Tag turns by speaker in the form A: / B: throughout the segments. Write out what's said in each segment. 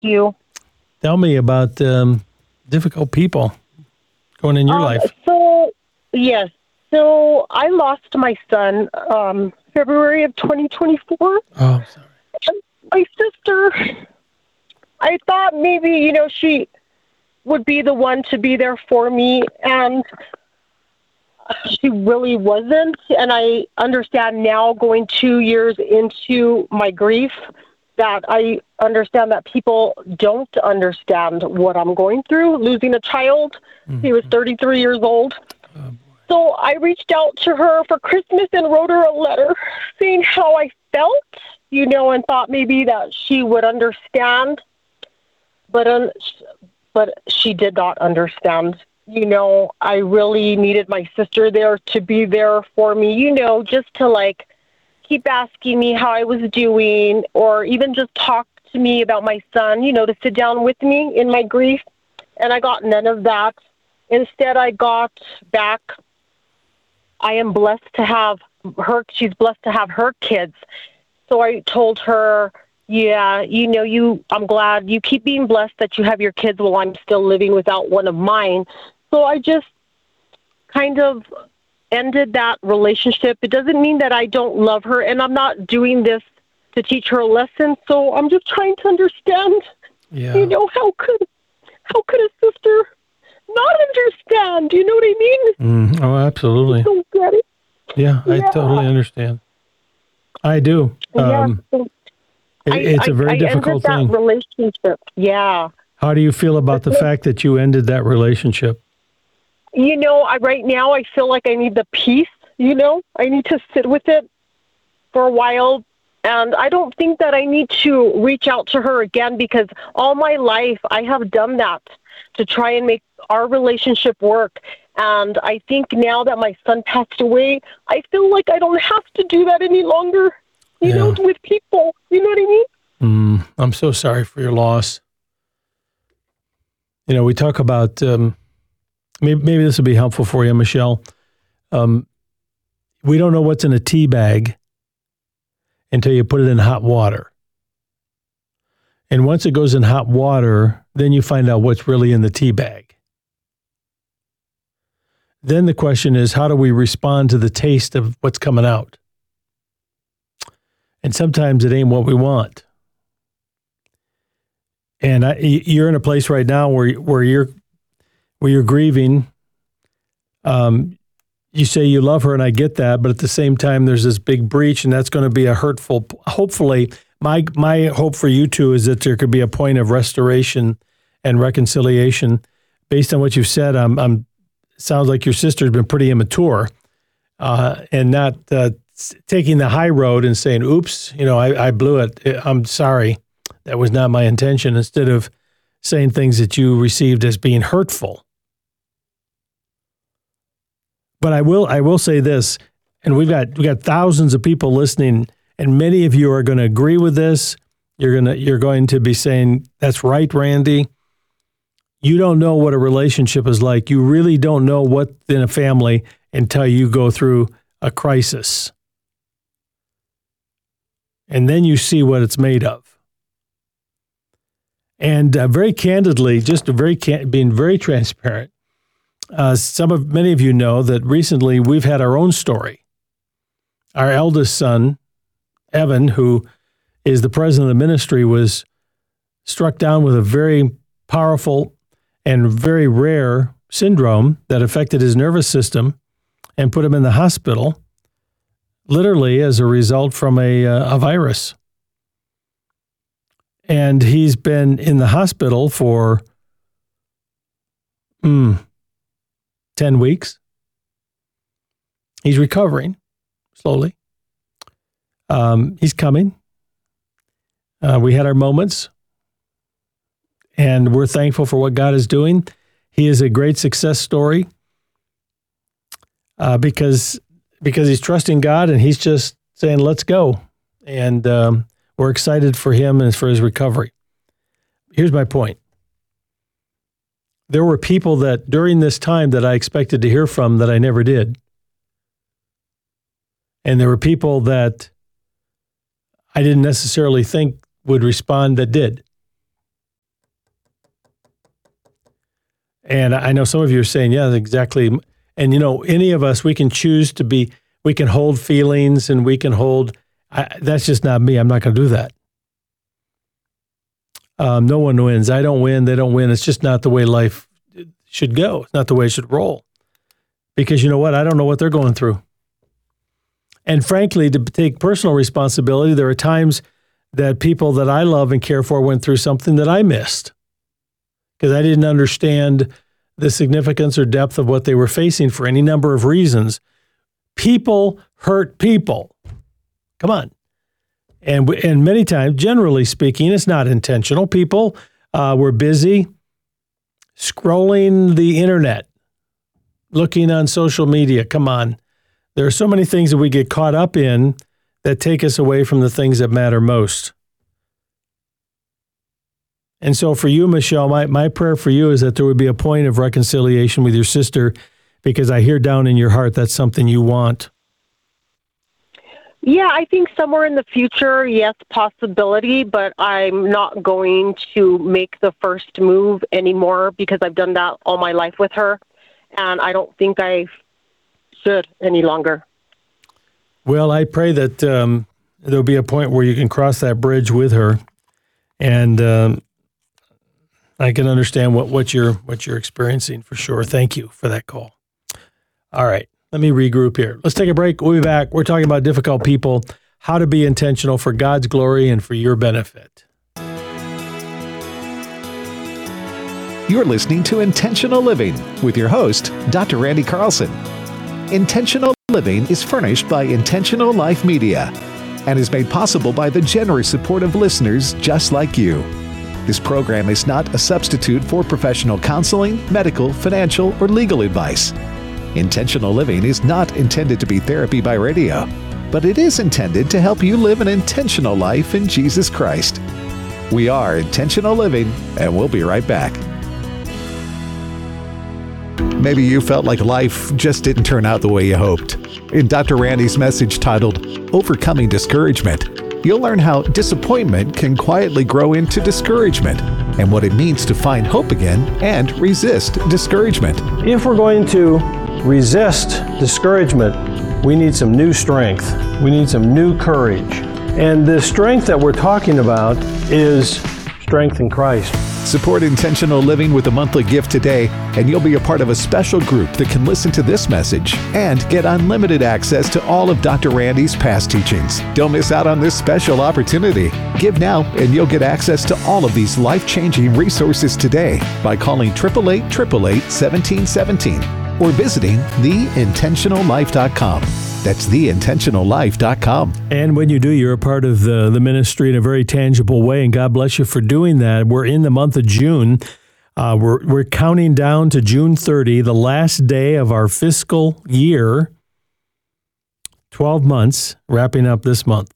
A: you.
B: Tell me about difficult people going in your life.
A: So, yes. So I lost my son February of 2024.
B: Oh, sorry.
A: And my sister, I thought maybe, she would be the one to be there for me, and she really wasn't. And I understand now, going 2 years into my grief, that I understand that people don't understand what I'm going through, losing a child.
B: Mm-hmm.
A: He was 33 years old.
B: Oh,
A: so I reached out to her for Christmas and wrote her a letter saying how I felt, and thought maybe that she would understand. But she did not understand. I really needed my sister there to be there for me, just to keep asking me how I was doing, or even just talk to me about my son, to sit down with me in my grief. And I got none of that. Instead, I got back, I am blessed to have her. She's blessed to have her kids. So I told her, yeah, I'm glad you keep being blessed that you have your kids while I'm still living without one of mine. So I just kind of ended that relationship. It doesn't mean that I don't love her, and I'm not doing this to teach her a lesson. So I'm just trying to understand.
B: Yeah.
A: How could a sister not understand? You know what I
B: mean? Oh, absolutely.
A: I don't get it.
B: Yeah, I totally understand. I do. It's a very difficult thing.
A: That relationship. Yeah.
B: How do you feel about the fact that you ended that relationship?
A: Right now I feel like I need the peace. I need to sit with it for a while. And I don't think that I need to reach out to her again, because all my life I have done that to try and make our relationship work. And I think now that my son passed away, I feel like I don't have to do that any longer, with people. You know what I mean?
B: I'm so sorry for your loss. We talk about, maybe this will be helpful for you, Michelle. We don't know what's in a tea bag until you put it in hot water. And once it goes in hot water, then you find out what's really in the tea bag. Then the question is, how do we respond to the taste of what's coming out? And sometimes it ain't what we want. And you're in a place right now where you're grieving. You say you love her, and I get that, but at the same time, there's this big breach, and that's going to be a hurtful. Hopefully, my hope for you two is that there could be a point of restoration and reconciliation. Based on what you've said, sounds like your sister's been pretty immature, and not taking the high road and saying, "Oops, I blew it. I'm sorry. That was not my intention." Instead of saying things that you received as being hurtful. But I will say this, and we got thousands of people listening, and many of you are going to agree with this. You're going to be saying, "That's right, Randy." You don't know what a relationship is like. You really don't know what's in a family until you go through a crisis. And then you see what it's made of. And very candidly, being very transparent, many of you know that recently we've had our own story. Our eldest son, Evan, who is the president of the ministry, was struck down with a very powerful and very rare syndrome that affected his nervous system and put him in the hospital, literally as a result from a virus. And he's been in the hospital for 10 weeks. He's recovering slowly. He's coming. We had our moments, and we're thankful for what God is doing. He is a great success story because he's trusting God, and he's just saying, "Let's go." And we're excited for him and for his recovery. Here's my point. There were people that during this time that I expected to hear from that I never did. And there were people that I didn't necessarily think would respond that did. And I know some of you are saying, yeah, exactly. And, any of us, we can choose to be, we can hold feelings and we can hold, that's just not me. I'm not going to do that. No one wins. I don't win. They don't win. It's just not the way life should go. It's not the way it should roll. Because you know what? I don't know what they're going through. And frankly, to take personal responsibility, there are times that people that I love and care for went through something that I missed because I didn't understand the significance or depth of what they were facing for any number of reasons. People hurt people. Come on. And many times, generally speaking, it's not intentional. People were busy scrolling the internet, looking on social media. Come on. There are so many things that we get caught up in that take us away from the things that matter most. And so for you, Michelle, my prayer for you is that there would be a point of reconciliation with your sister, because I hear down in your heart that's something you want.
A: Yeah, I think somewhere in the future, yes, possibility, but I'm not going to make the first move anymore because I've done that all my life with her, and I don't think I should any longer.
B: Well, I pray that there'll be a point where you can cross that bridge with her, and I can understand what you're experiencing for sure. Thank you for that call. All right. Let me regroup here. Let's take a break. We'll be back. We're talking about difficult people, how to be intentional for God's glory and for your benefit.
C: You're listening to Intentional Living with your host, Dr. Randy Carlson. Intentional Living is furnished by Intentional Life Media and is made possible by the generous support of listeners just like you. This program is not a substitute for professional counseling, medical, financial, or legal advice. Intentional Living is not intended to be therapy by radio, but it is intended to help you live an intentional life in Jesus Christ. We are Intentional Living, and we'll be right back. Maybe you felt like life just didn't turn out the way you hoped. In Dr. Randy's message titled, Overcoming Discouragement, you'll learn how disappointment can quietly grow into discouragement and what it means to find hope again and resist discouragement.
B: If we're going to resist discouragement, we need some new strength. We need some new courage. And the strength that we're talking about is strength in Christ.
C: Support Intentional Living with a monthly gift today, and you'll be a part of a special group that can listen to this message and get unlimited access to all of Dr. Randy's past teachings. Don't miss out on this special opportunity. Give now, and you'll get access to all of these life-changing resources today by calling 888-888-1717 or visiting theintentionallife.com. That's theintentionallife.com.
B: And when you do, you're a part of the ministry in a very tangible way, and God bless you for doing that. We're in the month of June. We're counting down to June 30, the last day of our fiscal year, 12 months, wrapping up this month.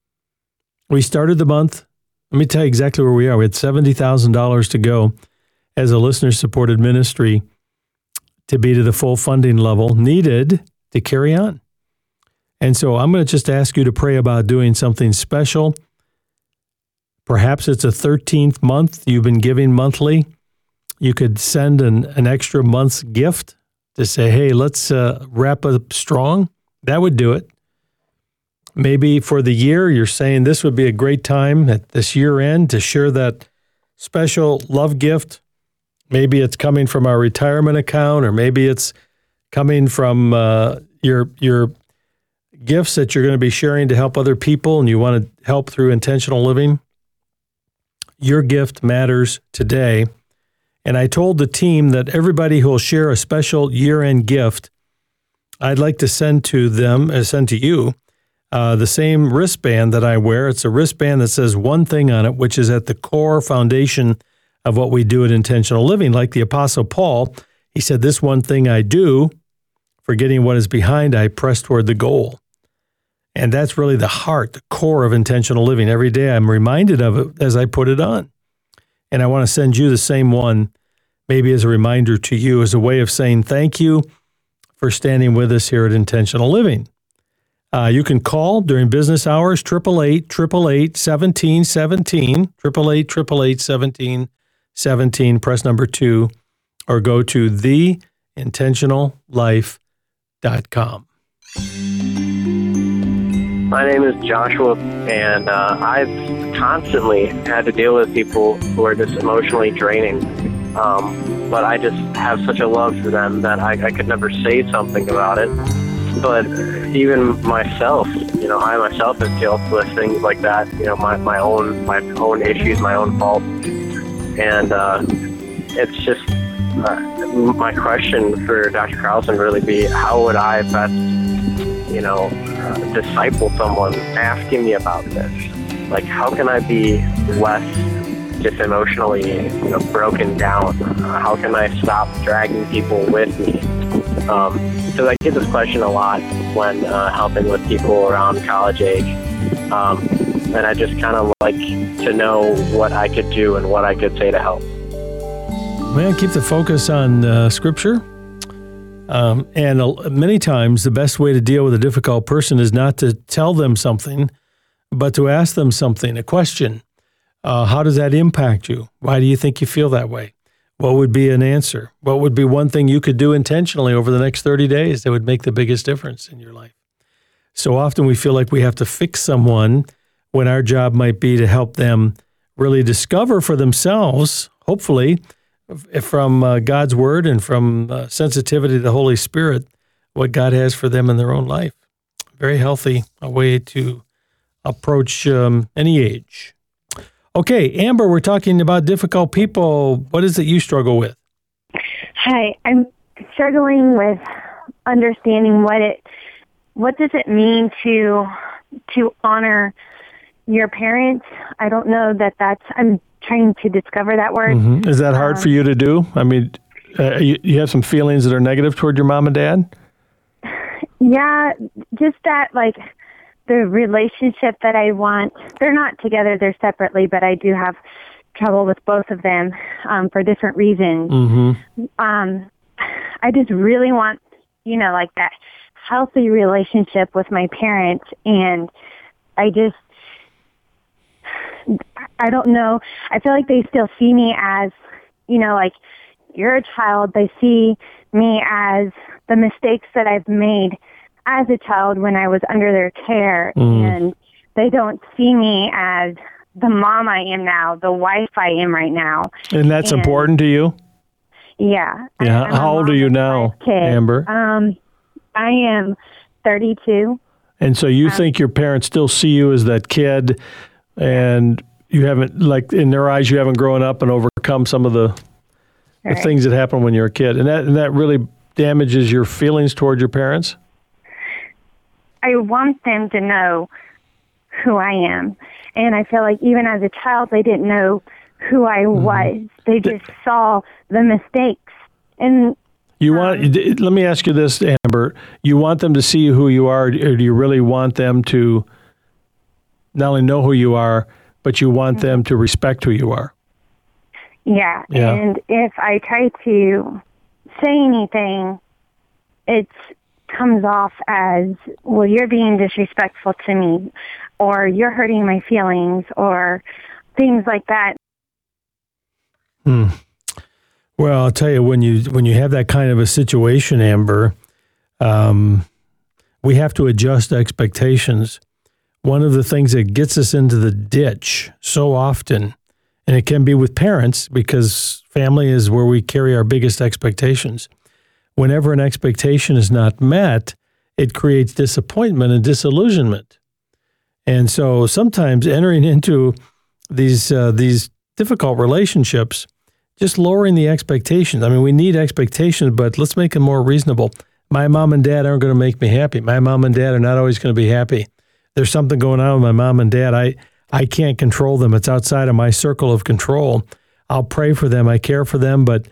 B: We started the month, let me tell you exactly where we are. We had $70,000 to go as a listener-supported ministry to be to the full funding level needed to carry on. And so I'm going to just ask you to pray about doing something special. Perhaps it's a 13th month you've been giving monthly. You could send an extra month's gift to say, hey, let's wrap up strong. That would do it. Maybe for the year, you're saying this would be a great time at this year end to share that special love gift. Maybe it's coming from our retirement account, or maybe it's coming from your gifts that you're going to be sharing to help other people and you want to help through intentional living. Your gift matters today. And I told the team that everybody who will share a special year-end gift, I'd like to send to you, the same wristband that I wear. It's a wristband that says one thing on it, which is at the core foundation of what we do at Intentional Living. Like the Apostle Paul, he said, this one thing I do, forgetting what is behind, I press toward the goal. And that's really the heart, the core of intentional living. Every day I'm reminded of it as I put it on. And I want to send you the same one, maybe as a reminder to you, as a way of saying thank you for standing with us here at Intentional Living. You can call during business hours, 888-888-1717, 888-888-1717, press number 2, or go to theintentionallife.com.
D: My name is Joshua, and I've constantly had to deal with people who are just emotionally draining. But I just have such a love for them that I could never say something about it. But even myself, I myself have dealt with things like that. My own issues, my own faults, and it's just my question for Dr. Carlson really be, how would I best, disciple someone asking me about this? Like, how can I be less just emotionally broken down? How can I stop dragging people with me? So I get this question a lot when helping with people around college age. And I just kind of like to know what I could do and what I could say to help.
B: Well, keep the focus on Scripture. And many times the best way to deal with a difficult person is not to tell them something, but to ask them something, a question. How does that impact you? Why do you think you feel that way? What would be an answer? What would be one thing you could do intentionally over the next 30 days that would make the biggest difference in your life? So often we feel like we have to fix someone when our job might be to help them really discover for themselves, hopefully, from God's Word and from sensitivity to the Holy Spirit, what God has for them in their own life. Very healthy, a way to approach any age. Okay, Amber, we're talking about difficult people. What is it you struggle with?
E: Hi, I'm struggling with understanding what does it mean to honor your parents. I don't know I'm trying to discover that word.
B: Mm-hmm. Is that hard for you to do? I mean, you have some feelings that are negative toward your mom and dad?
E: Yeah, just that, like, the relationship that I want, they're not together, they're separately, but I do have trouble with both of them for different reasons. Mm-hmm. I just really want, like that healthy relationship with my parents, and I don't know, I feel like they still see me as, like, you're a child. They see me as the mistakes that I've made as a child when I was under their care, and they don't see me as the mom I am now, the wife I am right now.
B: And that's important to you?
E: Yeah.
B: Yeah. How old are you now, Amber?
E: I am 32.
B: And so you think your parents still see you as that kid, and you haven't, like, in their eyes, you haven't grown up and overcome some of the things that happened when you were a kid. And that really damages your feelings toward your parents?
E: I want them to know who I am. And I feel like even as a child, they didn't know who I was. They just saw the mistakes. And
B: let me ask you this, Amber. You want them to see who you are, or do you really want them to not only know who you are, but you want them to respect who you are?
E: Yeah. And if I try to say anything, it comes off as, well, you're being disrespectful to me, or you're hurting my feelings, or things like that.
B: Well, I'll tell you, when you have that kind of a situation, Amber, we have to adjust expectations. One of the things that gets us into the ditch so often, and it can be with parents, because family is where we carry our biggest expectations. Whenever an expectation is not met, it creates disappointment and disillusionment. And so sometimes entering into these difficult relationships, just lowering the expectations. I mean, we need expectations, but let's make them more reasonable. My mom and dad aren't going to make me happy. My mom and dad are not always going to be happy. There's something going on with my mom and dad. I can't control them. It's outside of my circle of control. I'll pray for them. I care for them, but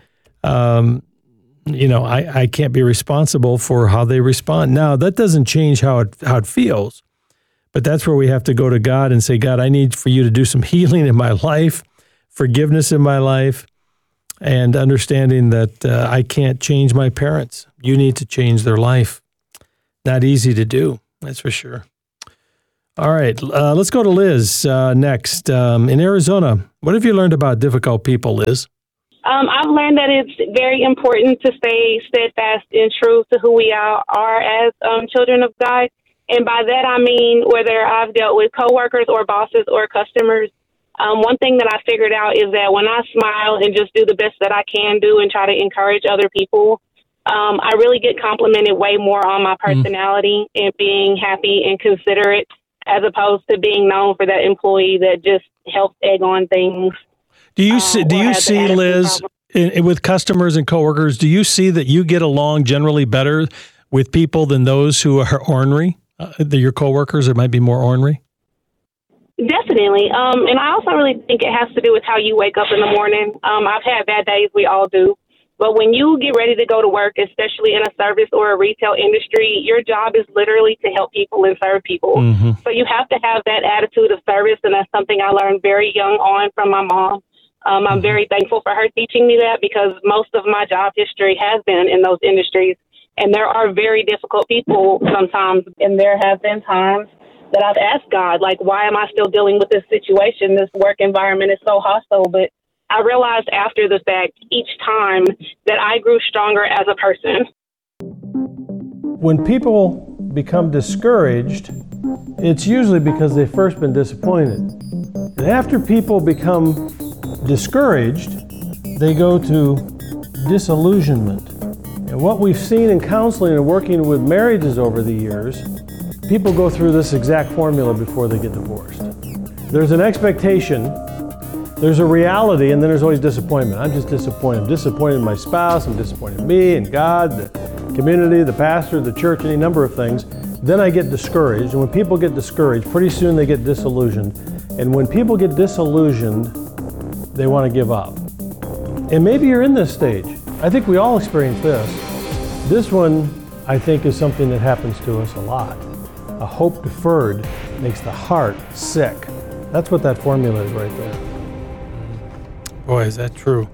B: I can't be responsible for how they respond. Now, that doesn't change how it feels, but that's where we have to go to God and say, God, I need for you to do some healing in my life, forgiveness in my life, and understanding that I can't change my parents. You need to change their life. Not easy to do, that's for sure. All right, let's go to Liz next. In Arizona, what have you learned about difficult people, Liz?
F: I've learned that it's very important to stay steadfast and true to who we are as children of God. And by that, I mean whether I've dealt with coworkers or bosses or customers. One thing that I figured out is that when I smile and just do the best that I can do and try to encourage other people, I really get complimented way more on my personality and being happy and considerate, as opposed to being known for that employee that just helps egg on things.
B: Do you see, Liz, with customers and coworkers, do you see that you get along generally better with people than those who are ornery? Your coworkers that might be more ornery?
F: Definitely. And I also really think it has to do with how you wake up in the morning. I've had bad days. We all do. But when you get ready to go to work, especially in a service or a retail industry, your job is literally to help people and serve people. Mm-hmm. So you have to have that attitude of service, and that's something I learned very young on from my mom. I'm very thankful for her teaching me that, because most of my job history has been in those industries. And there are very difficult people sometimes, and there have been times that I've asked God, like, why am I still dealing with this situation? This work environment is so hostile. But I realized after the fact, each time, that I grew stronger as a person.
B: When people become discouraged, it's usually because they've first been disappointed. And after people become discouraged, they go to disillusionment. And what we've seen in counseling and working with marriages over the years, people go through this exact formula before they get divorced. There's an expectation, there's a reality, and then there's always disappointment. I'm just disappointed. I'm disappointed in my spouse, I'm disappointed in me and God, the community, the pastor, the church, any number of things. Then I get discouraged, and when people get discouraged, pretty soon they get disillusioned. And when people get disillusioned, they want to give up. And maybe you're in this stage. I think we all experience this. This one, I think, is something that happens to us a lot. A hope deferred makes the heart sick. That's what that formula is right there. Boy, is that true.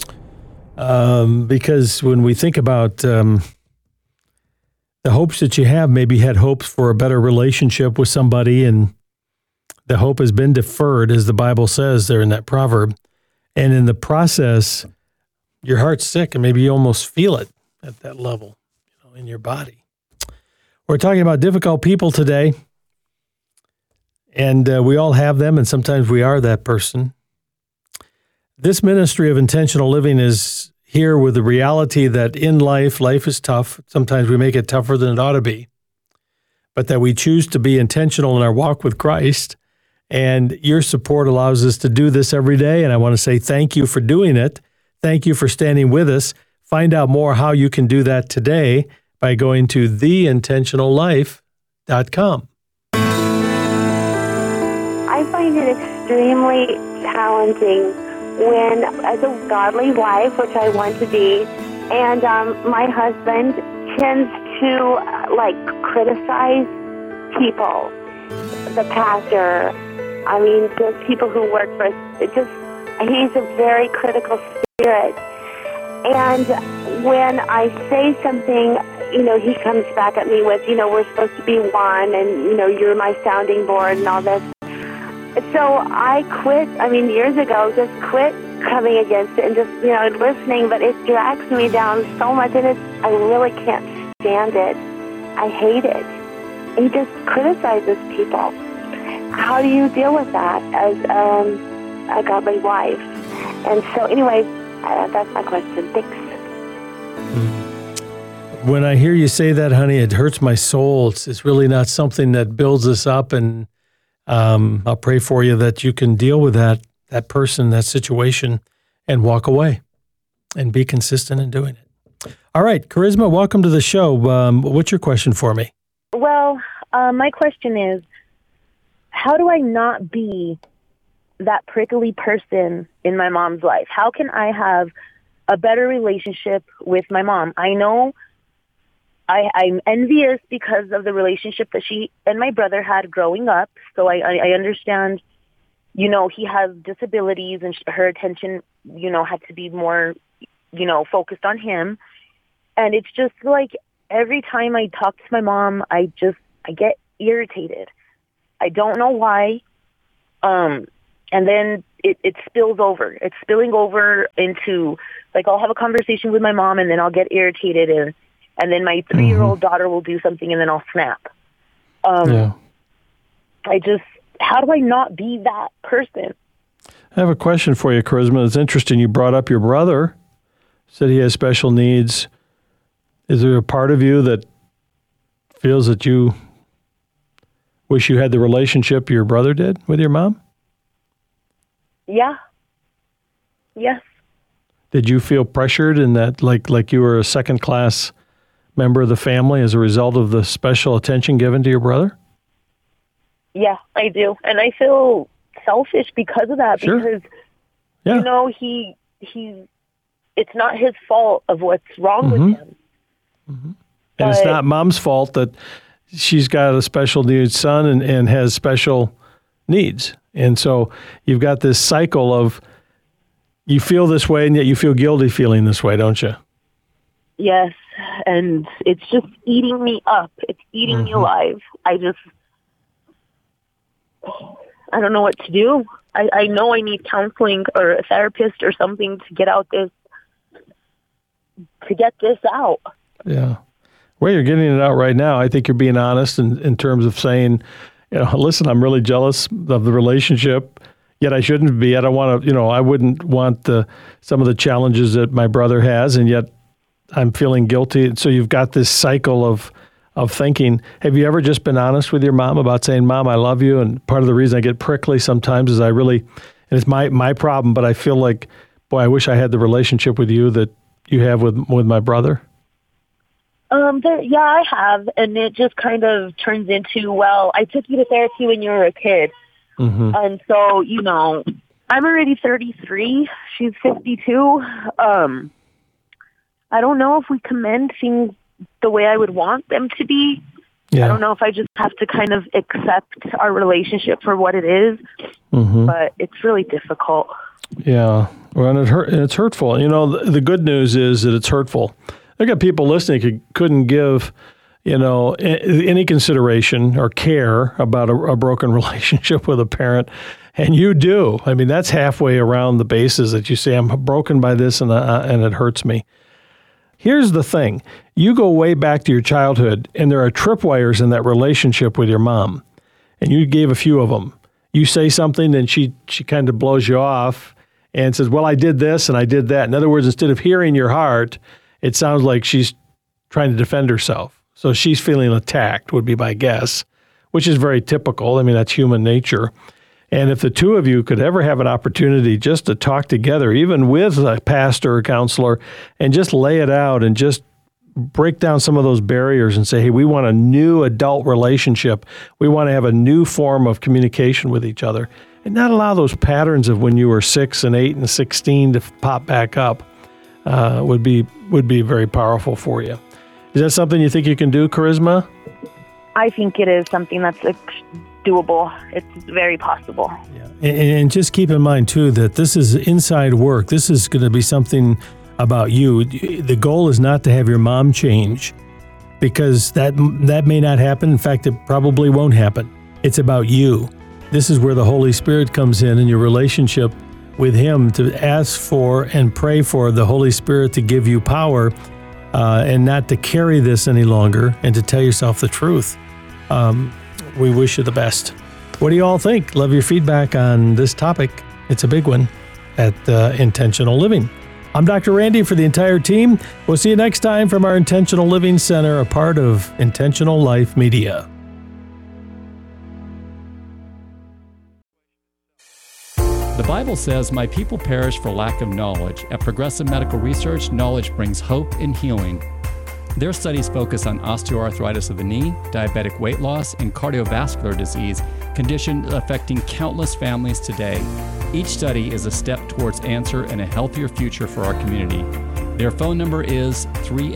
B: Because when we think about the hopes that you have, maybe you had hopes for a better relationship with somebody, and the hope has been deferred, as the Bible says there in that proverb. And in the process, your heart's sick, and maybe you almost feel it at that level, in your body. We're talking about difficult people today, and we all have them, and sometimes we are that person. This ministry of intentional living is here with the reality that in life is tough. Sometimes we make it tougher than it ought to be, but that we choose to be intentional in our walk with Christ. And your support allows us to do this every day. And I want to say thank you for doing it. Thank you for standing with us. Find out more how you can do that today by going to theintentionallife.com.
E: I find it extremely challenging when, as a godly wife, which I want to be, and my husband tends to criticize people, the pastor. I mean, just people who work for us. He's a very critical spirit. And when I say something, he comes back at me with, we're supposed to be one, and, you're my sounding board and all this. So I quit, years ago, just quit coming against it and just, listening, but it drags me down so much, and I really can't stand it. I hate it. He just criticizes people. How do you deal with that as a godly wife? And so anyway, that's my question. Thanks.
B: When I hear you say that, honey, it hurts my soul. It's really not something that builds us up, and I'll pray for you that you can deal with that person, that situation, and walk away and be consistent in doing it. All right, Charisma, welcome to the show. What's your question for me?
G: Well, my question is, how do I not be that prickly person in my mom's life? How can I have a better relationship with my mom? I know I'm envious because of the relationship that she and my brother had growing up. So I understand, he has disabilities, and her attention, had to be more, focused on him. And it's just like every time I talk to my mom, I get irritated. I don't know why. And And then it spills over. It's spilling over into, like, I'll have a conversation with my mom, and then I'll get irritated, and then my 3-year-old daughter will do something, and then I'll snap. How do I not be that person?
B: I have a question for you, Charisma. It's interesting. You brought up your brother, said he has special needs. Is there a part of you that feels that you wish you had the relationship your brother did with your mom?
G: Yeah. Yes.
B: Did you feel pressured in that, like you were a second-class member of the family as a result of the special attention given to your brother?
G: Yeah, I do. And I feel selfish because of that.
B: Sure.
G: Because,
B: yeah.
G: you know, it's not his fault of what's wrong with him.
B: Mm-hmm. And it's not mom's fault that she's got a special needs son and has special needs. And so you've got this cycle of you feel this way and yet you feel guilty feeling this way, don't you?
G: Yes. And it's just eating me up. It's eating me alive. I don't know what to do. I know I need counseling or a therapist or something to get this out.
B: Yeah. Well, you're getting it out right now. I think you're being honest in terms of saying, listen, I'm really jealous of the relationship, yet I shouldn't be. I don't want to, I wouldn't want some of the challenges that my brother has, and yet I'm feeling guilty. So you've got this cycle of thinking. Have you ever just been honest with your mom about saying, Mom, I love you, and part of the reason I get prickly sometimes is and it's my problem, but I feel like, boy, I wish I had the relationship with you that you have with my brother?
G: I have, and it just kind of turns into, well, I took you to therapy when you were a kid. Mm-hmm. And so, I'm already 33. She's 52. I don't know if we commend things the way I would want them to be. Yeah. I don't know if I just have to kind of accept our relationship for what it is, but it's really difficult.
B: Yeah. Well, and it's hurtful. The good news is that it's hurtful. I got people listening who couldn't give, any consideration or care about a broken relationship with a parent, and you do. I mean, that's halfway around the bases that you say, I'm broken by this and it hurts me. Here's the thing. You go way back to your childhood, and there are tripwires in that relationship with your mom, and you gave a few of them. You say something, and she kind of blows you off and says, well, I did this and I did that. In other words, instead of hearing your heart, it sounds like she's trying to defend herself. So she's feeling attacked, would be my guess, which is very typical. I mean, that's human nature. And if the two of you could ever have an opportunity just to talk together, even with a pastor or counselor, and just lay it out and just break down some of those barriers and say, hey, we want a new adult relationship. We want to have a new form of communication with each other, and not allow those patterns of when you were 6 and 8 and 16 to pop back up, would be very powerful for you. Is that something you think you can do, Charisma?
G: I think it is something that's doable. It's very possible.
B: Yeah. And just keep in mind, too, that this is inside work. This is going to be something about you. The goal is not to have your mom change, because that may not happen. In fact, it probably won't happen. It's about you. This is where the Holy Spirit comes in your relationship with Him, to ask for and pray for the Holy Spirit to give you power and not to carry this any longer, and to tell yourself the truth. We wish you the best. What do you all think? Love your feedback on this topic. It's a big one at Intentional Living. I'm Dr. Randy for the entire team. We'll see you next time from our Intentional Living Center, a part of Intentional Life Media.
H: The Bible says, my people perish for lack of knowledge. At Progressive Medical Research, knowledge brings hope and healing. Their studies focus on osteoarthritis of the knee, diabetic weight loss, and cardiovascular disease, conditions affecting countless families today. Each study is a step towards answer and a healthier future for our community. Their phone number is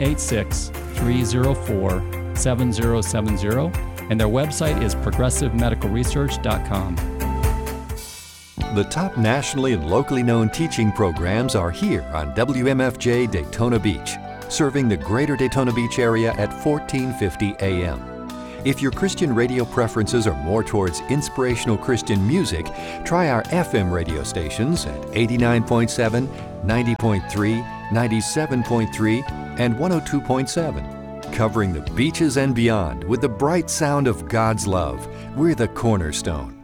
H: 386-304-7070, and their website is progressivemedicalresearch.com.
I: The top nationally and locally known teaching programs are here on WMFJ Daytona Beach, serving the greater Daytona Beach area at 1450 AM. If your Christian radio preferences are more towards inspirational Christian music, try our FM radio stations at 89.7, 90.3, 97.3, and 102.7. Covering the beaches and beyond with the bright sound of God's love, we're the Cornerstone.